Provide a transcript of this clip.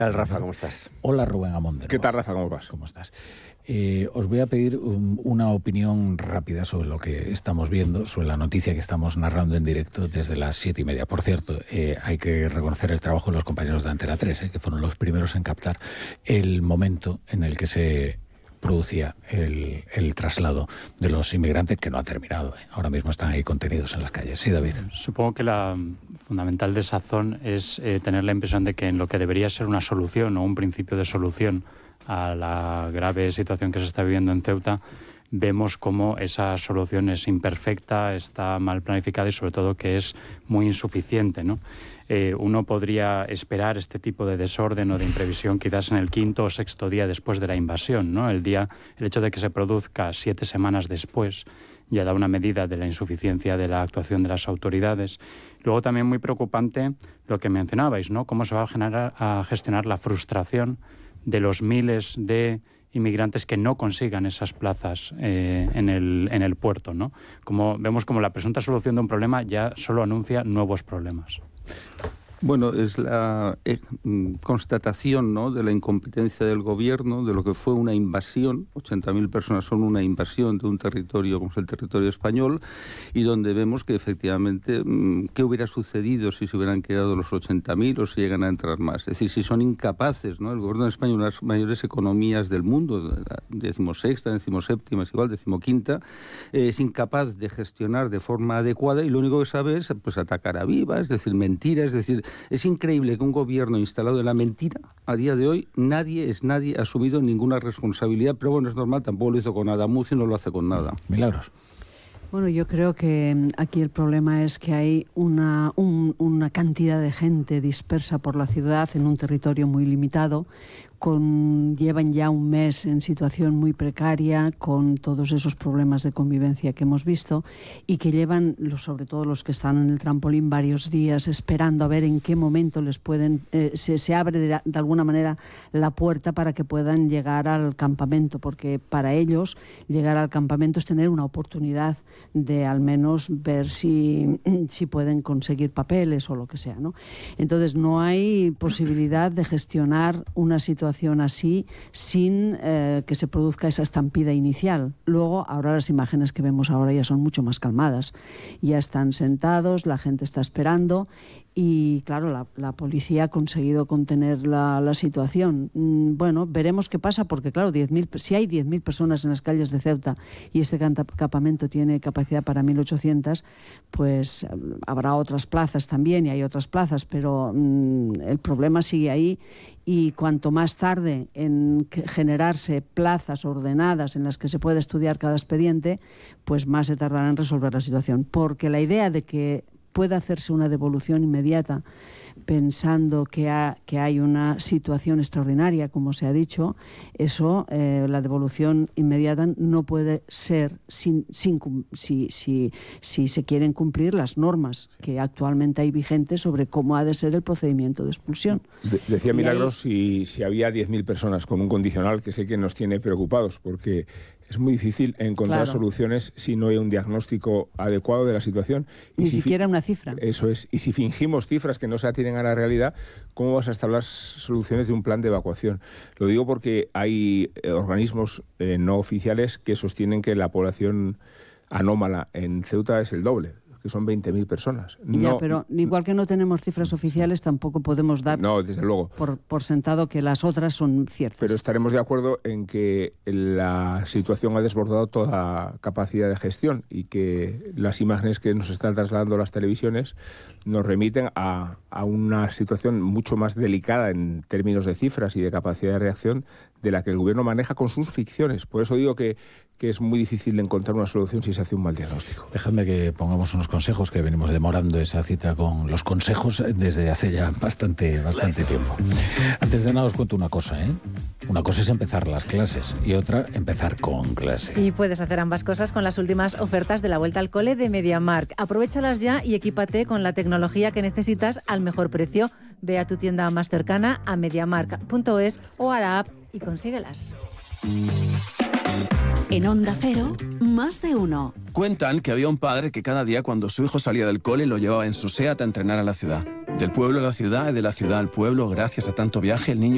¿Qué tal, Rafa? ¿Cómo estás? Hola, Rubén Amón. ¿Qué tal, Rafa? ¿Cómo vas? ¿Cómo estás? Os voy a pedir una opinión rápida sobre lo que estamos viendo, sobre la noticia que estamos narrando en directo desde las 7:30. Por cierto, hay que reconocer el trabajo de los compañeros de Antena 3, que fueron los primeros en captar el momento en el que se producía el traslado de los inmigrantes, que no ha terminado. Ahora mismo están ahí contenidos en las calles. Sí, David. Supongo que la fundamental desazón es tener la impresión de que en lo que debería ser una solución o un principio de solución a la grave situación que se está viviendo en Ceuta, vemos cómo esa solución es imperfecta, está mal planificada y sobre todo que es muy insuficiente, ¿no? Uno podría esperar este tipo de desorden o de imprevisión quizás en el 5º o 6º día después de la invasión, ¿no? El hecho de que se produzca 7 semanas después ya da una medida de la insuficiencia de la actuación de las autoridades. Luego también muy preocupante lo que mencionabais, ¿no? Cómo se va a gestionar la frustración de los miles de inmigrantes que no consigan esas plazas en el puerto, ¿no? Vemos como la presunta solución de un problema ya solo anuncia nuevos problemas. Bueno, es la constatación, ¿no?, de la incompetencia del gobierno, de lo que fue una invasión. 80.000 personas son una invasión de un territorio como es el territorio español, y donde vemos que efectivamente qué hubiera sucedido si se hubieran quedado los 80.000 o si llegan a entrar más. Es decir, si son incapaces, ¿no? El gobierno de España, una de las mayores economías del mundo, 16ª, 17ª, es igual, 15ª, es incapaz de gestionar de forma adecuada, y lo único que sabe es pues atacar a viva, es decir, mentiras, es decir, es increíble que un gobierno instalado en la mentira, a día de hoy, nadie ha asumido ninguna responsabilidad, pero bueno, es normal, tampoco lo hizo con nada, Murcia no lo hace con nada. Milagros. Bueno, yo creo que aquí el problema es que hay una cantidad de gente dispersa por la ciudad en un territorio muy limitado, llevan ya un mes en situación muy precaria, con todos esos problemas de convivencia que hemos visto, y que llevan, sobre todo los que están en el trampolín, varios días esperando a ver en qué momento les pueden se abre de alguna manera la puerta para que puedan llegar al campamento, porque para ellos llegar al campamento es tener una oportunidad de al menos ver si pueden conseguir papeles o lo que sea, ¿no? Entonces no hay posibilidad de gestionar una situación así sin que se produzca esa estampida inicial. Luego, ahora las imágenes que vemos ahora ya son mucho más calmadas. Ya están sentados, la gente está esperando y, claro, la policía ha conseguido contener la situación. Bueno, veremos qué pasa porque, claro, si hay 10.000 personas en las calles de Ceuta y este campamento tiene capacidad para 1.800, pues habrá otras plazas también, y hay otras plazas, pero el problema sigue ahí. Y cuanto más tarde en generarse plazas ordenadas en las que se pueda estudiar cada expediente, pues más se tardará en resolver la situación. Porque la idea de que pueda hacerse una devolución inmediata pensando que hay una situación extraordinaria, como se ha dicho, eso, la devolución inmediata no puede ser si se quieren cumplir las normas que actualmente hay vigentes sobre cómo ha de ser el procedimiento de expulsión. Decía Milagros si había 10.000 personas con un condicional, que sé que nos tiene preocupados, porque es muy difícil encontrar soluciones si no hay un diagnóstico adecuado de la situación. Ni siquiera una cifra. Eso es. Y si fingimos cifras que no se atienen a la realidad, ¿cómo vas a establecer soluciones de un plan de evacuación? Lo digo porque hay organismos no oficiales que sostienen que la población anómala en Ceuta es el doble, que son 20.000 personas. Ya, pero igual que no tenemos cifras oficiales, tampoco podemos dar desde luego, por sentado que las otras son ciertas. Pero estaremos de acuerdo en que la situación ha desbordado toda capacidad de gestión y que las imágenes que nos están trasladando las televisiones nos remiten a una situación mucho más delicada en términos de cifras y de capacidad de reacción de la que el gobierno maneja con sus ficciones. Por eso digo que es muy difícil encontrar una solución si se hace un mal diagnóstico. Dejadme que pongamos unos consejos, que venimos demorando esa cita con los consejos desde hace ya bastante tiempo. Antes de nada os cuento una cosa, ¿eh? Una cosa es empezar las clases y otra empezar con clase. Y puedes hacer ambas cosas con las últimas ofertas de la Vuelta al Cole de MediaMarkt. Aprovéchalas ya y equípate con la tecnología que necesitas al mejor precio. Ve a tu tienda más cercana, a mediamarkt.es o a la app, y consíguelas. En Onda Cero, más de uno. Cuentan que había un padre que cada día cuando su hijo salía del cole lo llevaba en su SEAT a entrenar a la ciudad. Del pueblo a la ciudad y de la ciudad al pueblo, gracias a tanto viaje, el niño